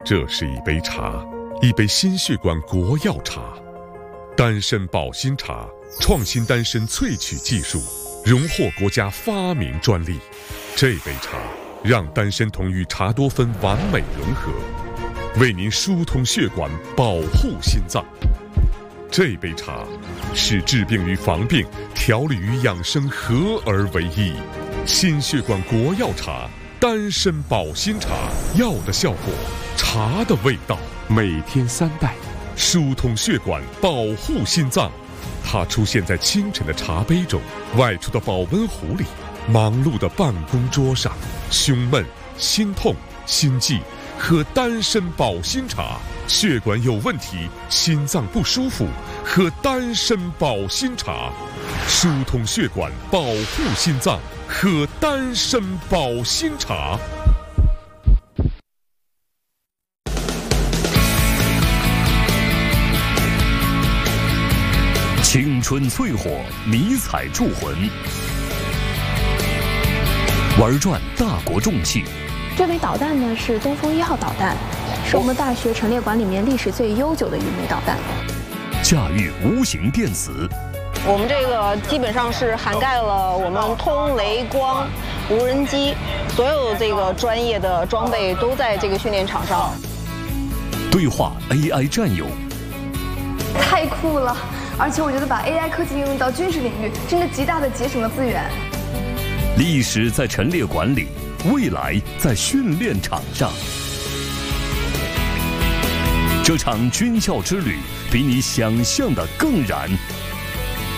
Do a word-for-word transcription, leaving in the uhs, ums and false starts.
这是一杯茶，一杯心血管国药茶，丹参保心茶，创新丹参萃取技术，荣获国家发明专利。这杯茶让丹参酮与茶多酚完美融合，为您疏通血管，保护心脏。这杯茶是治病与防病、调理与养生合而为一。心血管国药茶，丹参保心茶，药的效果，茶的味道，每天三袋，疏通血管，保护心脏。它出现在清晨的茶杯中，外出的保温壶里，忙碌的办公桌上。胸闷、心痛、心悸，喝丹参保心茶；血管有问题，心脏不舒服，喝丹参保心茶，疏通血管，保护心脏，喝丹参保心茶。 青春淬火，迷彩铸魂，玩转大国重器。 这枚导弹呢是东风一号导弹，是我们大学陈列馆里面历史最悠久的一枚导弹。 驾驭无形电子， 我们这个基本上是涵盖了我们通雷光、无人机，所有这个专业的装备都在这个训练场上。 对话 A I 战友， 太酷了！而且我觉得把 A I 科技应用到军事领域，真的极大的节省了资源。 历史在陈列馆里，未来在训练场上。这场军校之旅比你想象的更燃。